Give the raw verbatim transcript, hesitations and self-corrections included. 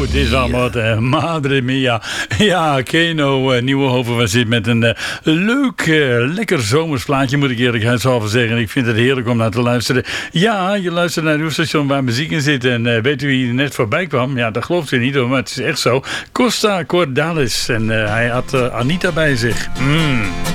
het is allemaal de madre mia. Ja, Keno uh, Nieuwenhoven was dit met een uh, leuk, uh, lekker zomersplaatje, moet ik eerlijkheidshalve zeggen. Ik vind het heerlijk om naar te luisteren. Ja, je luistert naar een station waar muziek in zit. En uh, weet u wie er net voorbij kwam? Ja, dat gelooft u niet hoor, maar het is echt zo. Costa Cordalis. En uh, hij had uh, Anita bij zich. Mm.